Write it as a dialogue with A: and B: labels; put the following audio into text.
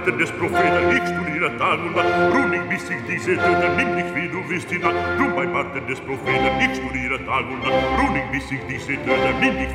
A: Parten des Propheten, ich studiere Tag und Nacht, ruhig bis ich diese Töte, nimm dich wie du willst hinab. Drum bei Parten des Propheten, ich studiere Tag und Nacht, ruhig bis ich diese Töte, nimm dich